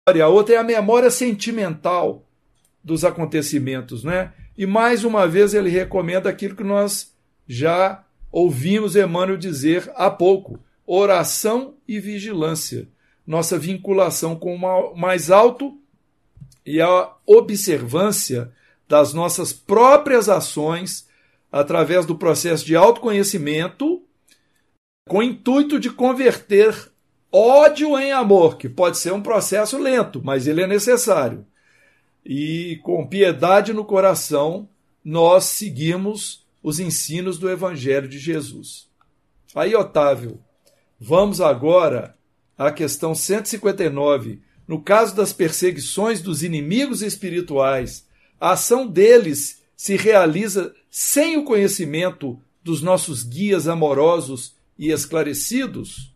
A outra é a memória sentimental dos acontecimentos, né? E mais uma vez ele recomenda aquilo que nós já ouvimos Emmanuel dizer há pouco: oração e vigilância, nossa vinculação com o mais alto e a observância das nossas próprias ações através do processo de autoconhecimento, com o intuito de converter ódio em amor, que pode ser um processo lento, mas ele é necessário. E com piedade no coração, nós seguimos os ensinos do Evangelho de Jesus. Aí, Otávio, vamos agora à questão 159. No caso das perseguições dos inimigos espirituais, a ação deles se realiza sem o conhecimento dos nossos guias amorosos e esclarecidos?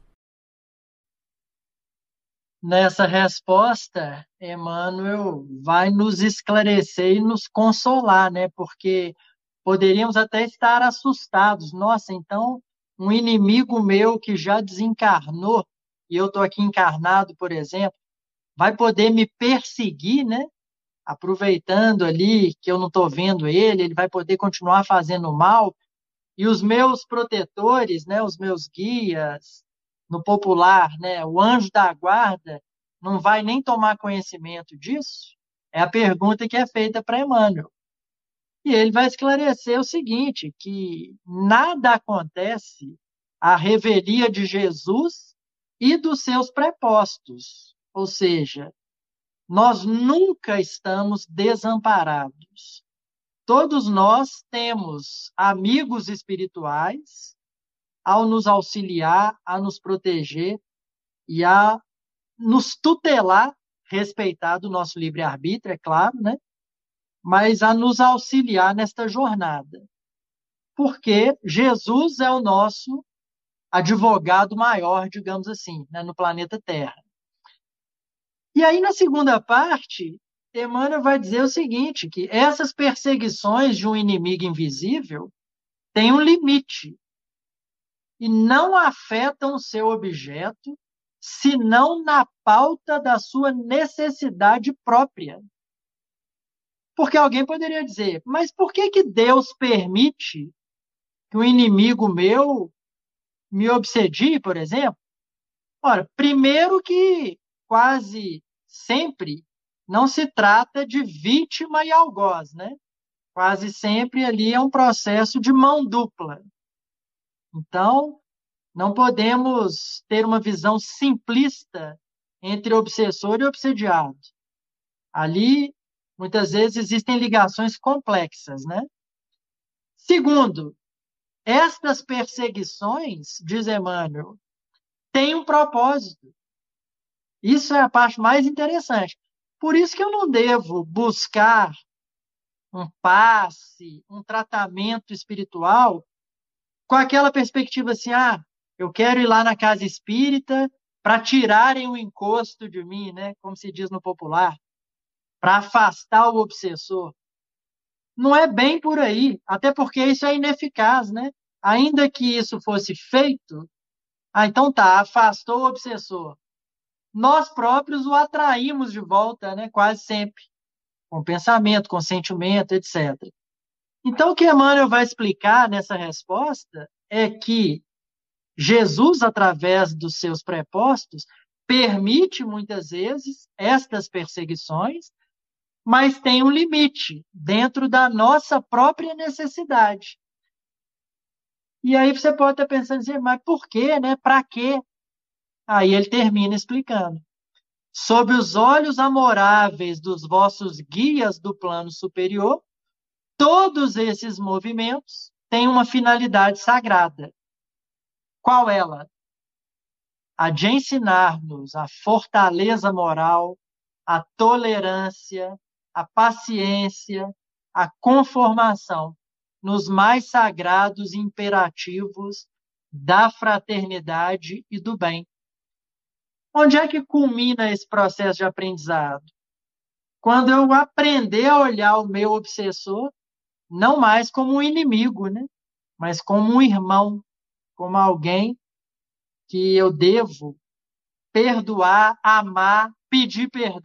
Nessa resposta, Emmanuel vai nos esclarecer e nos consolar, né? Porque poderíamos até estar assustados. Nossa, então, um inimigo meu que já desencarnou, e eu estou aqui encarnado, por exemplo, vai poder me perseguir, né? Aproveitando ali que eu não estou vendo ele, ele vai poder continuar fazendo mal. E os meus protetores, né, os meus guias, no popular, né, o anjo da guarda, não vai nem tomar conhecimento disso? É a pergunta que é feita para Emmanuel. E ele vai esclarecer o seguinte, que nada acontece à revelia de Jesus e dos seus prepostos. Ou seja, nós nunca estamos desamparados. Todos nós temos amigos espirituais ao nos auxiliar, a nos proteger e a nos tutelar, respeitar do nosso livre-arbítrio, é claro, né? Mas a nos auxiliar nesta jornada. Porque Jesus é o nosso advogado maior, digamos assim, né, no planeta Terra. E aí, na segunda parte, Emmanuel vai dizer o seguinte, que essas perseguições de um inimigo invisível têm um limite e não afetam o seu objeto, senão na pauta da sua necessidade própria. Porque alguém poderia dizer, mas por que que Deus permite que um inimigo meu me obsedie, por exemplo? Ora, primeiro que quase sempre não se trata de vítima e algoz, né? Quase sempre ali é um processo de mão dupla. Então, não podemos ter uma visão simplista entre obsessor e obsediado. Ali, muitas vezes, existem ligações complexas, né? Segundo, estas perseguições, diz Emmanuel, têm um propósito. Isso é a parte mais interessante. Por isso que eu não devo buscar um passe, um tratamento espiritual com aquela perspectiva assim, eu quero ir lá na casa espírita para tirarem o encosto de mim, né? Como se diz no popular, para afastar o obsessor. Não é bem por aí, até porque isso é ineficaz, né? Ainda que isso fosse feito, então tá, afastou o obsessor. Nós próprios o atraímos de volta, né? Quase sempre, com pensamento, com sentimento, etc. Então, o que Emmanuel vai explicar nessa resposta é que Jesus, através dos seus prepostos, permite muitas vezes estas perseguições, mas tem um limite dentro da nossa própria necessidade. E aí você pode estar pensando assim, mas por quê, né? Para quê? Aí ele termina explicando. Sob os olhos amoráveis dos vossos guias do plano superior, todos esses movimentos têm uma finalidade sagrada. Qual ela? A de ensinar-nos a fortaleza moral, a tolerância, a paciência, a conformação nos mais sagrados imperativos da fraternidade e do bem. Onde é que culmina esse processo de aprendizado? Quando eu aprender a olhar o meu obsessor não mais como um inimigo, né? Mas como um irmão, como alguém que eu devo perdoar, amar, pedir perdão